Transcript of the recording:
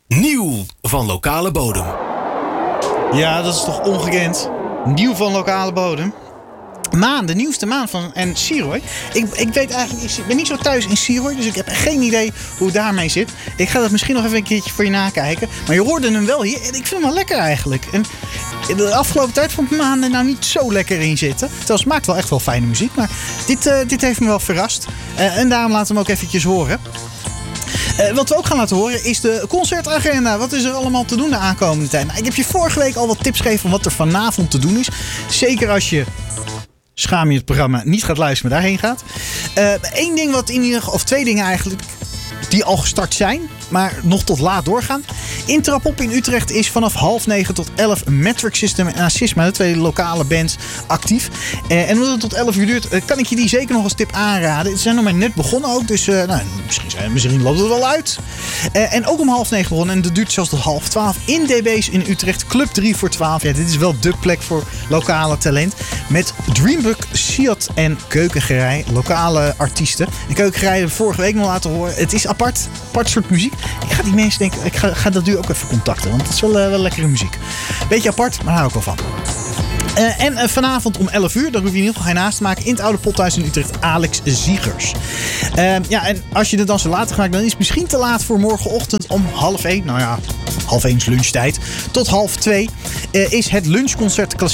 Nieuw van lokale bodem. Ja, dat is toch ongekend. Nieuw van lokale bodem. Maan, de nieuwste maan van en Siroy. Ik weet eigenlijk, ik ben niet zo thuis in Siroy, dus ik heb geen idee hoe het daarmee zit. Ik ga dat misschien nog even een keertje voor je nakijken. Maar je hoorde hem wel hier en ik vind hem wel lekker eigenlijk. En de afgelopen tijd vond ik Maan er nou niet zo lekker in zitten. Terwijl het maakt wel echt wel fijne muziek, maar dit heeft me wel verrast. En daarom laten we hem ook eventjes horen. Wat we ook gaan laten horen is de concertagenda. Wat is er allemaal te doen de aankomende tijd? Nou, ik heb je vorige week al wat tips gegeven van wat er vanavond te doen is. Zeker als je, schaam je het programma, niet gaat luisteren, maar daarheen gaat. Eén ding wat in ieder geval, of twee dingen eigenlijk, die al gestart zijn, maar nog tot laat doorgaan. Intrap op in Utrecht is vanaf 8:30 tot 11 Metric System en Asysma, de twee lokale bands, actief. En omdat het tot 11 uur duurt, kan ik je die zeker nog als tip aanraden. Ze zijn nog maar net begonnen ook, dus misschien loopt het wel uit. En ook om 8:30 begonnen en dat duurt zelfs tot 11:30 in DB's in Utrecht. Club 3 voor 12. Ja, dit is wel dé plek voor lokale talent. Met Dreambug, Siat en Keukengerei. Lokale artiesten. En Keukengerei hebben we vorige week nog laten horen. Het is apart soort muziek. Ik ga die mensen denken, ik ga dat nu ook even contacten. Want het is wel lekkere muziek. Beetje apart, maar daar hou ik wel van. En vanavond om 11 uur, daar hoef je in ieder geval geen haast te maken, in het oude pothuis in Utrecht, Alex Ziegers. En als je het dan zo later gaat, dan is het misschien te laat voor morgenochtend om 12:30. Nou ja, 12:30 is lunchtijd. Tot 12:30 is het lunchconcert